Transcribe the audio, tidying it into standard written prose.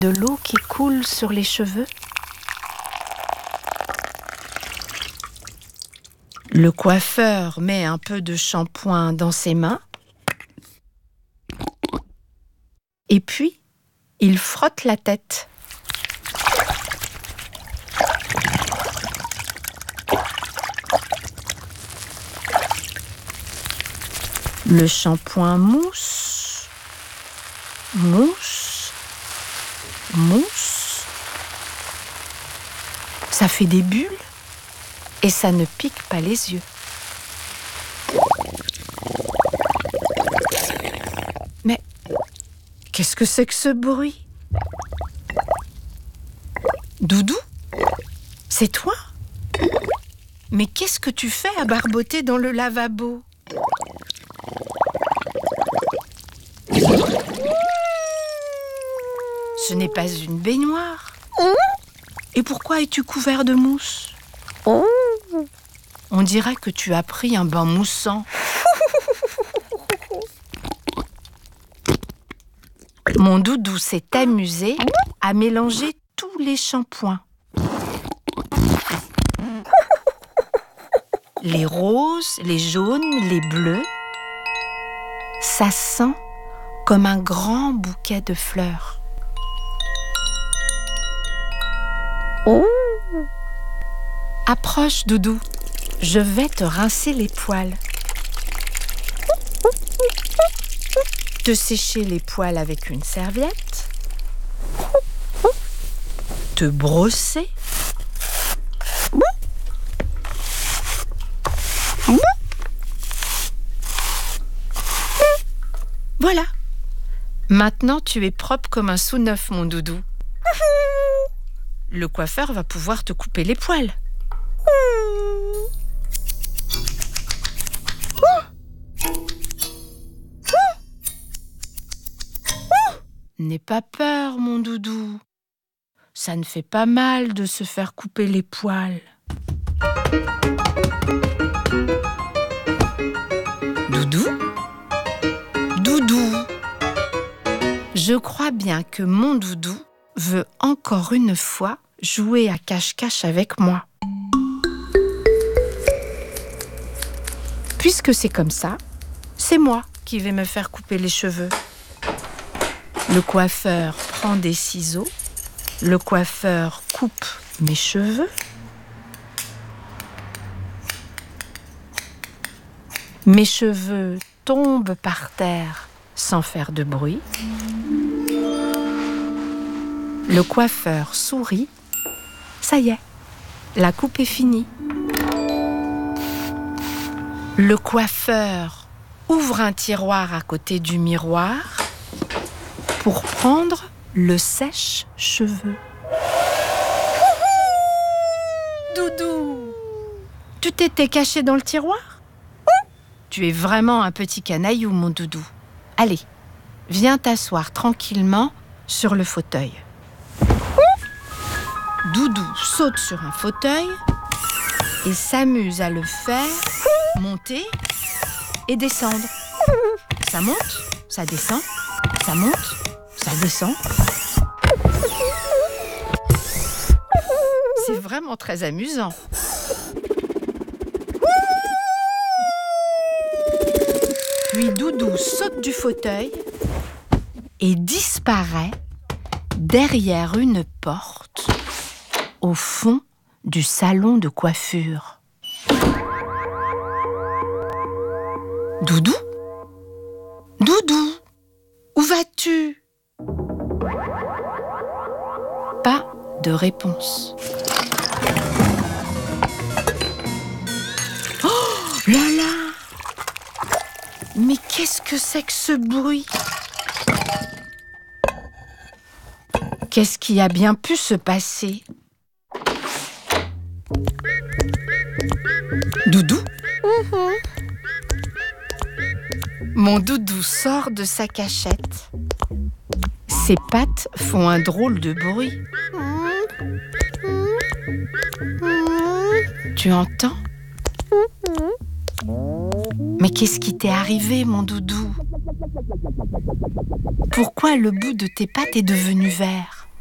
de l'eau qui coule sur les cheveux. Le coiffeur met un peu de shampoing dans ses mains. Et puis, il frotte la tête. Le shampoing mousse, mousse, mousse. Ça fait des bulles et ça ne pique pas les yeux. Mais qu'est-ce que c'est que ce bruit? Doudou? C'est toi? Mais qu'est-ce que tu fais à barboter dans le lavabo? Ce n'est pas une baignoire. Et pourquoi es-tu couvert de mousse? On dirait que tu as pris un bain moussant. Mon doudou s'est amusé à mélanger tous les shampoings. Les roses, les jaunes, les bleus. Ça sent comme un grand bouquet de fleurs. Approche, Doudou. Je vais te rincer les poils. Te sécher les poils avec une serviette. Te brosser. Voilà. Maintenant, tu es propre comme un sou neuf, mon doudou. Le coiffeur va pouvoir te couper les poils. N'aie pas peur, mon doudou. Ça ne fait pas mal de se faire couper les poils. Doudou? Doudou? Je crois bien que mon doudou veut encore une fois jouer à cache-cache avec moi. Puisque c'est comme ça, c'est moi qui vais me faire couper les cheveux. Le coiffeur prend des ciseaux. Le coiffeur coupe mes cheveux. Mes cheveux tombent par terre sans faire de bruit. Le coiffeur sourit. Ça y est, la coupe est finie. Le coiffeur ouvre un tiroir à côté du miroir pour prendre le sèche-cheveux. Doudou, tu t'étais caché dans le tiroir? Tu es vraiment un petit canaillou, mon doudou. Allez, viens t'asseoir tranquillement sur le fauteuil. Doudou saute sur un fauteuil et s'amuse à le faire monter et descendre. Ça monte, ça descend, ça monte, ça descend. C'est vraiment très amusant. Puis Doudou saute du fauteuil et disparaît derrière une porte au fond du salon de coiffure. Doudou? Doudou? Où vas-tu? Pas de réponse. Oh là là! Mais qu'est-ce que c'est que ce bruit? Qu'est-ce qui a bien pu se passer? Doudou? Mon doudou sort de sa cachette. Ses pattes font un drôle de bruit. Tu entends? Mais qu'est-ce qui t'est arrivé, mon doudou? Pourquoi le bout de tes pattes est devenu vert?